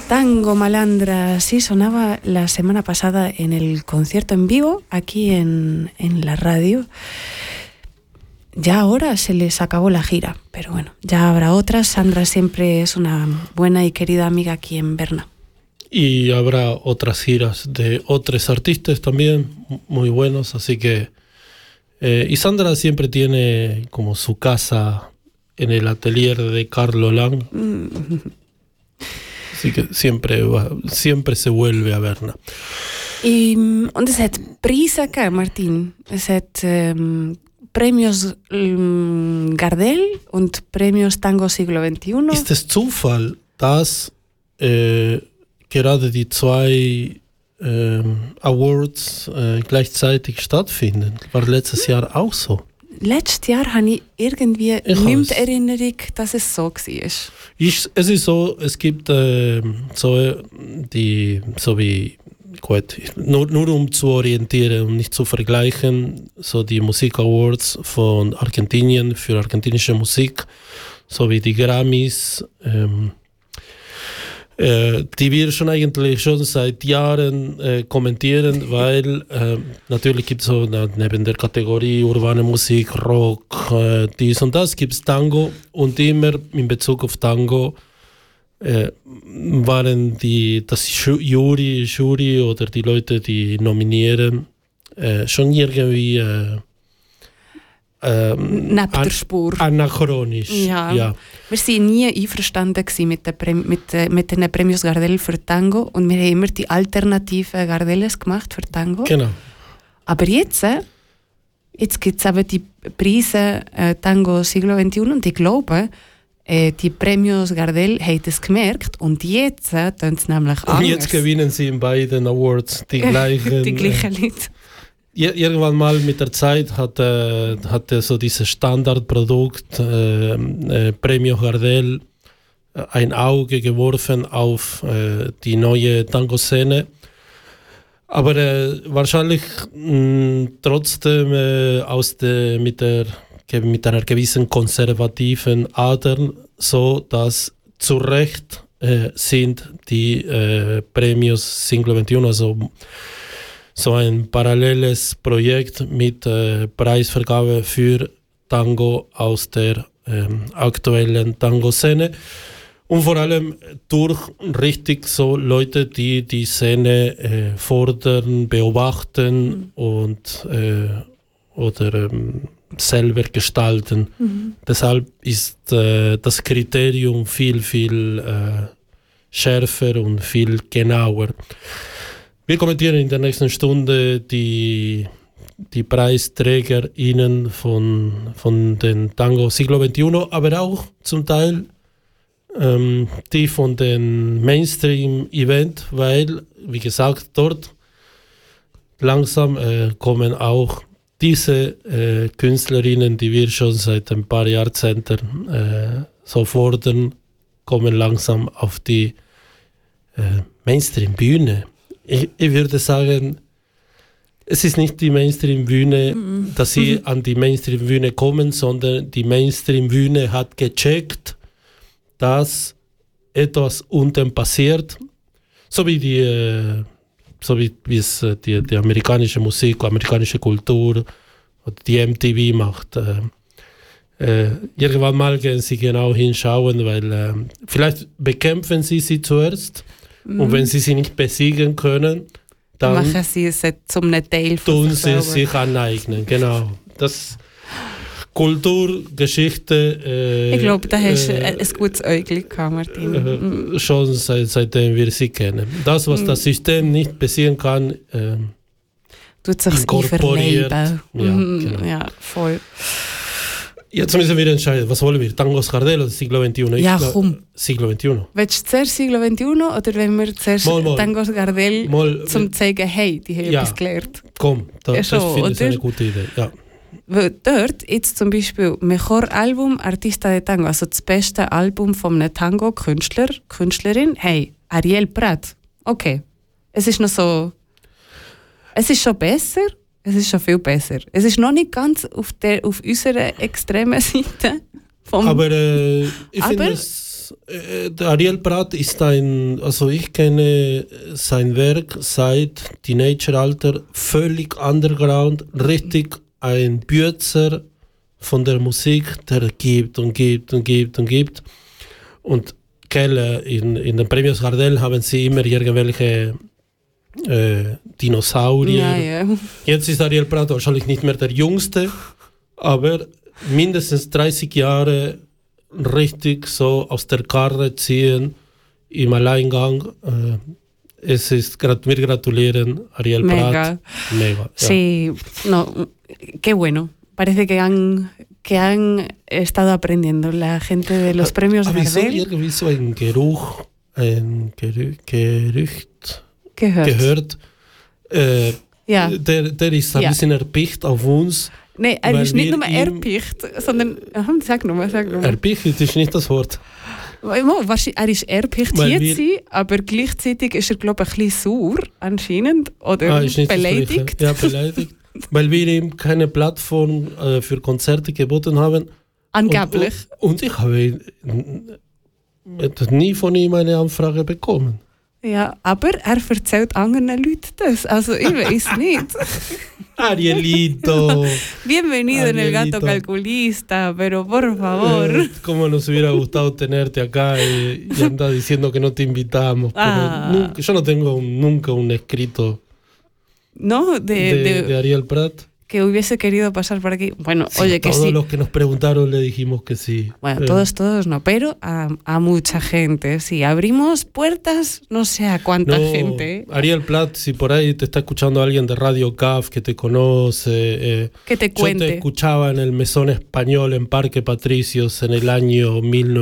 Tango Malandra, sí, sonaba la semana pasada en el concierto en vivo, aquí en la radio. Ya ahora se les acabó la gira, pero bueno, ya habrá otras. Sandra siempre es una buena y querida amiga aquí en Berna. Y habrá otras giras de otros artistas también, muy buenos, así que... y Sandra siempre tiene como su casa en el atelier de Carlo Lang. Así que siempre se vuelve a Berna. Und es hat Preise gegeben, Martin. Es hat Premios Gardel und Premios Tango Siglo XXI. Ist es Zufall, dass gerade die zwei Awards gleichzeitig stattfinden? War letztes Jahr auch so? Letztes Jahr habe ich irgendwie nicht die Erinnerung, dass es so war. Es ist so, es gibt nur um zu orientieren und nicht zu vergleichen, so die Musik Awards von Argentinien für argentinische Musik, sowie die Grammys, die wir eigentlich schon seit Jahren kommentieren, weil natürlich gibt es so neben der Kategorie urbane Musik, Rock, dies und das, gibt es Tango, und immer in Bezug auf Tango waren das Jury oder die Leute, die nominieren, schon irgendwie neben der Spur. Anachronisch. Ja. Wir waren nie einverstanden mit den Premios Gardel für Tango, und wir haben immer die alternative Gardeles gemacht für Tango. Genau. Aber jetzt gibt es eben die Preise Tango Siglo XXI, und ich glaube, die Premios Gardel haben es gemerkt, und jetzt tun es nämlich anders. Und jetzt gewinnen sie in beiden Awards die gleichen Leute. Irgendwann mal mit der Zeit hat so dieses Standardprodukt Premio Gardel ein Auge geworfen auf die neue Tango-Szene. Aber wahrscheinlich trotzdem mit einer gewissen konservativen Ader, so dass zu Recht sind die Premios Siglo XXI, also so ein paralleles Projekt mit Preisvergabe für Tango aus der aktuellen Tango-Szene. Und vor allem durch richtig so Leute, die die Szene fordern, beobachten und oder selber gestalten. Deshalb ist das Kriterium viel, viel schärfer und viel genauer. Wir kommentieren in der nächsten Stunde die PreisträgerInnen von den Tango Siglo XXI, aber auch zum Teil die von den Mainstream-Event, weil, wie gesagt, dort langsam kommen auch diese Künstlerinnen, die wir schon seit ein paar Jahrzehnten so fordern, kommen langsam auf die Mainstream-Bühne. Ich würde sagen, es ist nicht die Mainstream-Bühne, dass sie an die Mainstream-Bühne kommen, sondern die Mainstream-Bühne hat gecheckt, dass etwas unten passiert, so wie es die amerikanische Musik, amerikanische Kultur oder die MTV macht. Irgendwann mal gehen sie genau hinschauen, weil vielleicht bekämpfen sie zuerst. Und wenn sie nicht besiegen können, dann machen sie es zum Teil von tun sie sich aneignen. Genau. Das Kultur, Geschichte. Ich glaube, da hast du ein gutes Äuglein gehabt, Martin. Schon seitdem wir sie kennen. Das, was das System nicht besiegen kann, tut sich inkorporiert. Ja, genau. Ja, voll. Jetzt müssen wir entscheiden, was wollen wir? Tangos Gardel oder Siglo XXI? Ja, komm. Siglo XXI. Willst du zuerst Siglo XXI oder wenn wir zuerst Tangos Gardel zum zeigen, hey, die haben etwas gelernt? Komm, das finde ich eine gute Idee. Ja. Weil dort jetzt zum Beispiel Mejor Album Artista de Tango, also das beste Album von einem Tango-Künstler, Künstlerin, hey, Ariel Prat. Okay, es ist noch so, es ist schon besser. Es ist schon viel besser. Es ist noch nicht ganz auf unserer extremen Seite. Aber ich finde es Ariel Prat ist also ich kenne sein Werk seit Teenageralter, völlig underground, richtig ein Bützer von der Musik, der gibt und gibt und gibt und gibt. Und in den Premios Gardel haben sie immer irgendwelche Dinosaurier. Ja, ja. Jetzt ist Ariel Prat wahrscheinlich nicht mehr der Jüngste, aber mindestens 30 Jahre richtig so aus der Karre ziehen im Alleingang. Es ist, wir gratulieren Ariel Prat. Mega. Ja. Sí, no, qué bueno. Parece que han estado aprendiendo la gente de los premios Gardel. Gardel. Ich irgendwie so ein Gerücht gehört. Ja. Der ist ein bisschen erpicht auf uns. Nee, ist nicht nur erpicht, sondern... Sag nur. Erpicht ist nicht das Wort. Ist erpicht jetzt, aber gleichzeitig ist glaube ich, ein bisschen sauer, anscheinend. Oder beleidigt. Ja, beleidigt. Weil wir ihm keine Plattform für Konzerte geboten haben. Angeblich. Und ich habe nie von ihm eine Anfrage bekommen. Ja, aber er erzählt anderen Leuten das. Also ich weiß nicht. Arielito. Bienvenido en el Gato Calculista, pero por favor. Como nos hubiera gustado tenerte acá y anda diciendo que no te invitamos. Pero yo no tengo nunca un escrito. ¿No? De Ariel Prat. Que hubiese querido pasar por aquí. Bueno, sí, oye, que todos sí. Los que nos preguntaron le dijimos que sí. Bueno, todos no, pero a mucha gente. Sí, abrimos puertas, no sé a cuánta gente. Ariel Prat, si por ahí te está escuchando alguien de Radio CAF que te conoce. Que te cuente. Yo te escuchaba en el Mesón Español en Parque Patricios en el año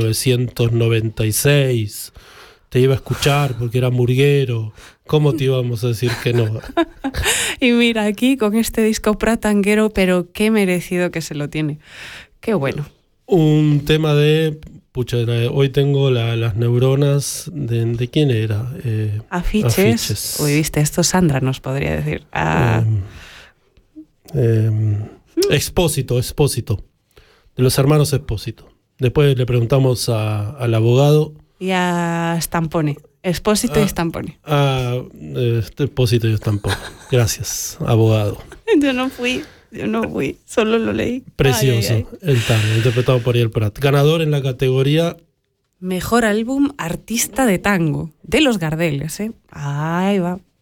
1996. Te iba a escuchar porque era murguero. ¿Cómo te íbamos a decir que no? Y mira, aquí con este disco pratanguero, pero qué merecido que se lo tiene. Qué bueno. Un tema de... Pucha, hoy tengo las neuronas de ¿quién era? Afiches. Uy, viste, esto Sandra nos podría decir. Expósito. De los hermanos Expósito. Después le preguntamos al abogado. Y a Stampone. Expósito y Stampone. Expósito y Stampone. Gracias, abogado. Yo no fui, solo lo leí. Precioso, ay. El tango, interpretado por Ariel Prat. Ganador en la categoría Mejor álbum artista de tango, de los Gardeles, ¿eh? Ahí va.